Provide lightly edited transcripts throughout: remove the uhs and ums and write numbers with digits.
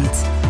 Abend.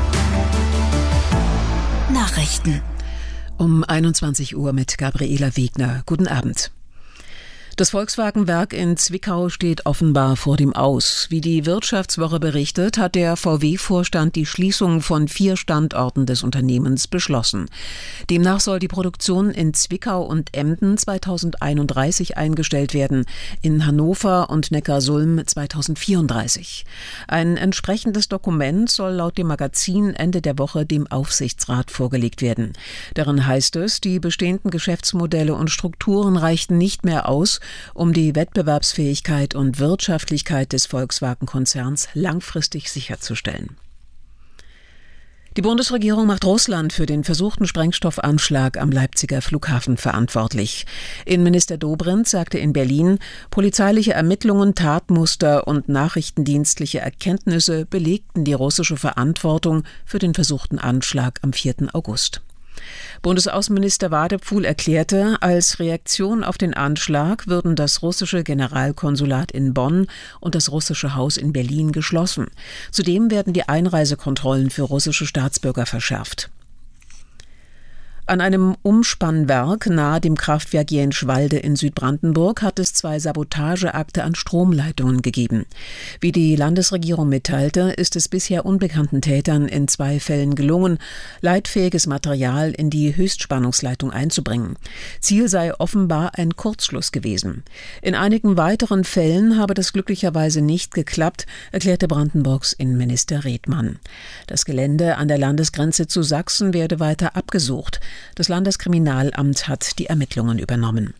Nachrichten. Um 21 Uhr mit Gabriela Wegner. Guten Abend. Das Volkswagen-Werk in Zwickau steht offenbar vor dem Aus. Wie die Wirtschaftswoche berichtet, hat der VW-Vorstand die Schließung von 4 Standorten des Unternehmens beschlossen. Demnach soll die Produktion in Zwickau und Emden 2031 eingestellt werden, in Hannover und Neckarsulm 2034. Ein entsprechendes Dokument soll laut dem Magazin Ende der Woche dem Aufsichtsrat vorgelegt werden. Darin heißt es, die bestehenden Geschäftsmodelle und Strukturen reichten nicht mehr aus, um die Wettbewerbsfähigkeit und Wirtschaftlichkeit des Volkswagen-Konzerns langfristig sicherzustellen. Die Bundesregierung macht Russland für den versuchten Sprengstoffanschlag am Leipziger Flughafen verantwortlich. Innenminister Dobrindt sagte in Berlin, polizeiliche Ermittlungen, Tatmuster und nachrichtendienstliche Erkenntnisse belegten die russische Verantwortung für den versuchten Anschlag am 4. August. Bundesaußenminister Wadephul erklärte, als Reaktion auf den Anschlag würden das russische Generalkonsulat in Bonn und das russische Haus in Berlin geschlossen. Zudem werden die Einreisekontrollen für russische Staatsbürger verschärft. An einem Umspannwerk nahe dem Kraftwerk Jenschwalde in Südbrandenburg hat es 2 Sabotageakte an Stromleitungen gegeben. Wie die Landesregierung mitteilte, ist es bisher unbekannten Tätern in 2 Fällen gelungen, leitfähiges Material in die Höchstspannungsleitung einzubringen. Ziel sei offenbar ein Kurzschluss gewesen. In einigen weiteren Fällen habe das glücklicherweise nicht geklappt, erklärte Brandenburgs Innenminister Redmann. Das Gelände an der Landesgrenze zu Sachsen werde weiter abgesucht. Das Landeskriminalamt hat die Ermittlungen übernommen.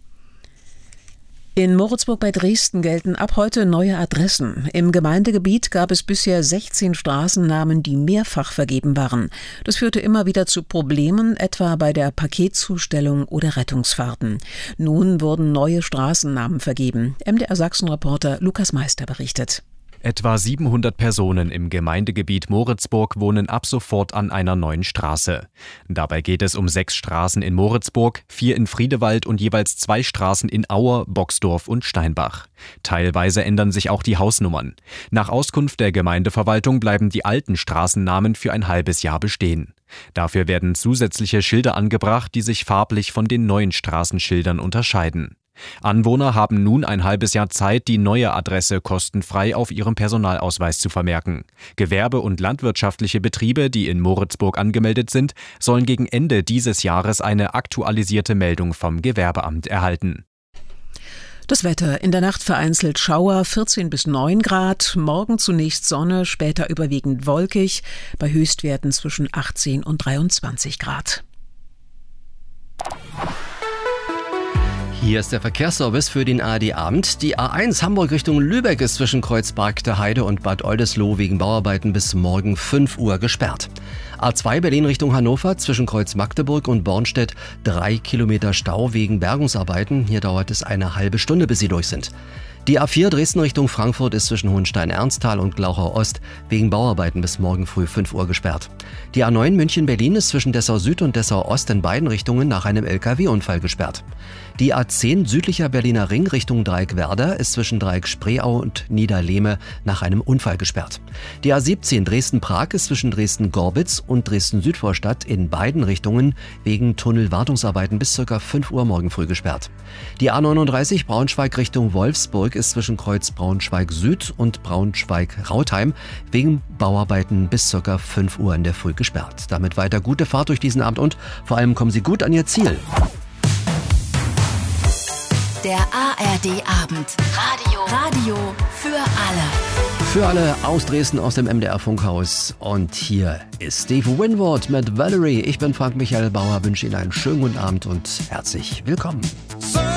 In Moritzburg bei Dresden gelten ab heute neue Adressen. Im Gemeindegebiet gab es bisher 16 Straßennamen, die mehrfach vergeben waren. Das führte immer wieder zu Problemen, etwa bei der Paketzustellung oder Rettungsfahrten. Nun wurden neue Straßennamen vergeben. MDR Sachsen-Reporter Lukas Meister berichtet. Etwa 700 Personen im Gemeindegebiet Moritzburg wohnen ab sofort an einer neuen Straße. Dabei geht es um 6 Straßen in Moritzburg, 4 in Friedewald und jeweils 2 Straßen in Auer, Boxdorf und Steinbach. Teilweise ändern sich auch die Hausnummern. Nach Auskunft der Gemeindeverwaltung bleiben die alten Straßennamen für ein halbes Jahr bestehen. Dafür werden zusätzliche Schilder angebracht, die sich farblich von den neuen Straßenschildern unterscheiden. Anwohner haben nun ein halbes Jahr Zeit, die neue Adresse kostenfrei auf ihrem Personalausweis zu vermerken. Gewerbe- und landwirtschaftliche Betriebe, die in Moritzburg angemeldet sind, sollen gegen Ende dieses Jahres eine aktualisierte Meldung vom Gewerbeamt erhalten. Das Wetter: in der Nacht vereinzelt Schauer, 14 bis 9 Grad, morgen zunächst Sonne, später überwiegend wolkig, bei Höchstwerten zwischen 18 und 23 Grad. Hier ist der Verkehrsservice für den ARD-Abend. Die A1 Hamburg Richtung Lübeck ist zwischen Kreuzberg der Heide und Bad Oldesloe wegen Bauarbeiten bis morgen 5 Uhr gesperrt. A2 Berlin Richtung Hannover zwischen Kreuz Magdeburg und Bornstedt 3 Kilometer Stau wegen Bergungsarbeiten. Hier dauert es eine halbe Stunde, bis sie durch sind. Die A4 Dresden Richtung Frankfurt ist zwischen Hohenstein-Ernsthal und Glauchau Ost wegen Bauarbeiten bis morgen früh 5 Uhr gesperrt. Die A9 München-Berlin ist zwischen Dessau Süd und Dessau Ost in beiden Richtungen nach einem LKW-Unfall gesperrt. Die A10 südlicher Berliner Ring Richtung Dreieckwerder ist zwischen Dreieck-Spreeau und Niederlehme nach einem Unfall gesperrt. Die A17 Dresden-Prag ist zwischen Dresden-Gorbitz und Dresden-Südvorstadt in beiden Richtungen wegen Tunnelwartungsarbeiten bis ca. 5 Uhr morgen früh gesperrt. Die A39 Braunschweig Richtung Wolfsburg ist zwischen Kreuz Braunschweig Süd und Braunschweig-Rautheim wegen Bauarbeiten bis ca. 5 Uhr in der Früh gesperrt. Damit weiter gute Fahrt durch diesen Abend und vor allem kommen Sie gut an Ihr Ziel. Der ARD-Abend. Radio für alle. Für alle aus Dresden, aus dem MDR-Funkhaus. Und hier ist Steve Winwood mit Valerie. Ich bin Frank Michael Bauer, wünsche Ihnen einen schönen guten Abend und herzlich willkommen.